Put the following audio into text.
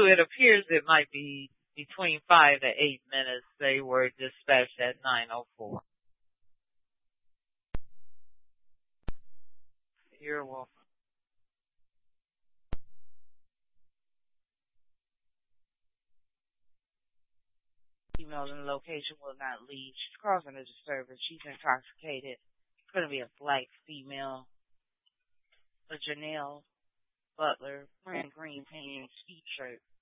it appears it might be between 5 to 8 minutes. They were dispatched at 9:04. You're welcome. Email and location will not leave. She's causing a disturbance. She's intoxicated. It's going to be a black female, a Janelle Butler, wearing green pants, speed shirt.